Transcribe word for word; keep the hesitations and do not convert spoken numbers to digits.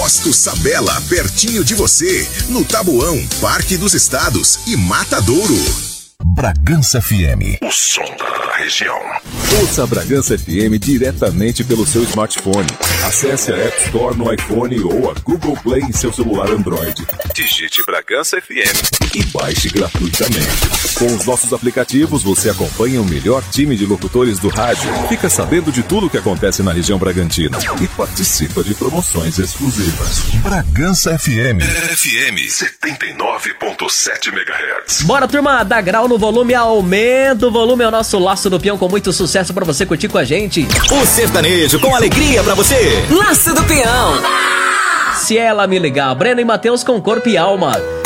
Posto Sabela, pertinho de você, no Taboão, Parque dos Estados e Matadouro. Bragança F M, o som da região. Ouça a Bragança F M diretamente pelo seu smartphone. Acesse a App Store no iPhone ou a Google Play em seu celular Android. Digite Bragança F M e baixe gratuitamente. Com os nossos aplicativos, você acompanha o melhor time de locutores do rádio, fica sabendo de tudo o que acontece na região Bragantina e participa de promoções exclusivas. Bragança F M. F M setenta e nove ponto sete megahertz. Bora, turma, dá grau no volume, aumenta o volume, é o nosso Laço do Peão com muito sucesso pra você curtir com a gente. O sertanejo com alegria pra você. Laço do Peão. Se ela me ligar, Breno e Matheus com Corpo e Alma.